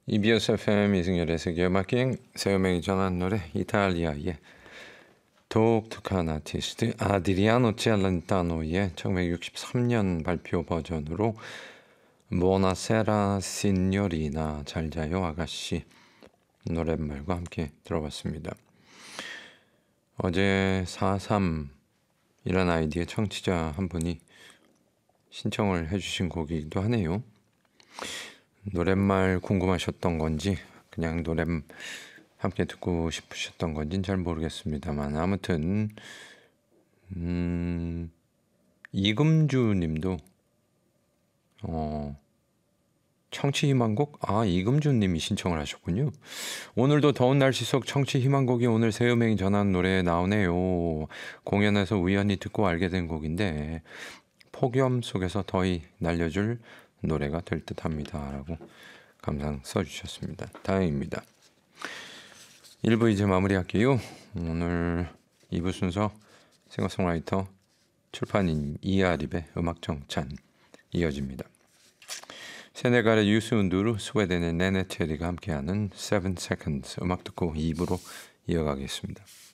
EBS FM 이승열의 세계음악여행 세우명이 전한 노래 이탈리아의 독특한 아티스트 아드리아노 첼렌타노의 1963년 발표 버전으로 모나세라 시뇨리나 잘자요 아가씨 노랫말과 함께 들어봤습니다. 어제 43이라는 아이디의 청취자 한 분이 신청을 해주신 곡이기도 하네요. 노랫말 궁금하셨던 건지 그냥 노래 함께 듣고 싶으셨던 건지는 잘 모르겠습니다만 아무튼 이금주 님도 청취 희망곡? 이금주 님이 신청을 하셨군요. 오늘도 더운 날씨 속 청취 희망곡이 오늘 세음행이 전한 노래에 나오네요. 공연에서 우연히 듣고 알게 된 곡인데 폭염 속에서 더위 날려줄 노래가 될 듯합니다 라고 감상 써주셨습니다. 다행입니다. 1부 이제 마무리할게요. 오늘 2부 순서 싱어송라이터 출판인 이아립의 음악정찬 이어집니다. 세네갈의 유스운두르, 스웨덴의 네네 체리가 함께하는 7 Seconds 음악 듣고 2부로 이어가겠습니다.